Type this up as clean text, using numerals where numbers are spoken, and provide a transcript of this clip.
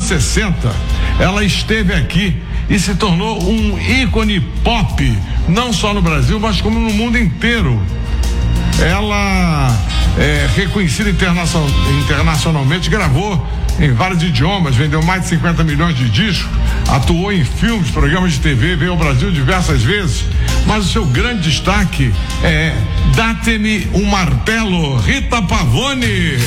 60, ela esteve aqui e se tornou um ícone pop, não só no Brasil, mas como no mundo inteiro. Ela é reconhecida internacionalmente, gravou em vários idiomas, vendeu mais de 50 milhões de discos, atuou em filmes, programas de TV, veio ao Brasil diversas vezes, mas o seu grande destaque é Date-me um martelo, Rita Pavone.